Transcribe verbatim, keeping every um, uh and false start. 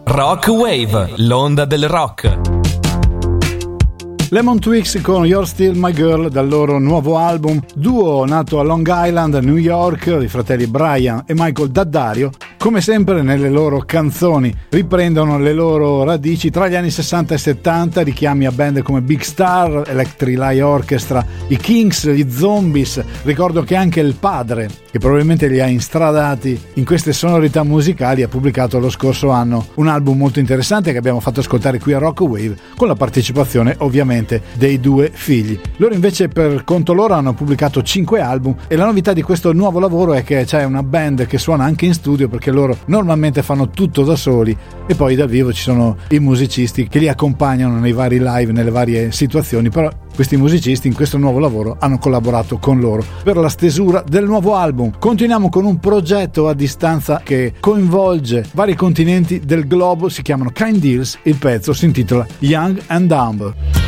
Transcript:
Rock Wave, l'onda del rock. Lemon Twigs con You're Still My Girl dal loro nuovo album, duo nato a Long Island, New York, i fratelli Brian e Michael Daddario. Come sempre nelle loro canzoni riprendono le loro radici tra gli anni sessanta e settanta, richiami a band come Big Star, Electric Light Orchestra, i Kings, gli Zombies. Ricordo che anche il padre, che probabilmente li ha instradati in queste sonorità musicali, ha pubblicato lo scorso anno un album molto interessante che abbiamo fatto ascoltare qui a Rock Wave, con la partecipazione ovviamente dei due figli. Loro invece per conto loro hanno pubblicato cinque album e la novità di questo nuovo lavoro è che c'è una band che suona anche in studio, perché loro normalmente fanno tutto da soli e poi dal vivo ci sono i musicisti che li accompagnano nei vari live, nelle varie situazioni, però questi musicisti in questo nuovo lavoro hanno collaborato con loro per la stesura del nuovo album. Continuiamo con un progetto a distanza che coinvolge vari continenti del globo, si chiamano Kind Deals, il pezzo si intitola Young and Dumb.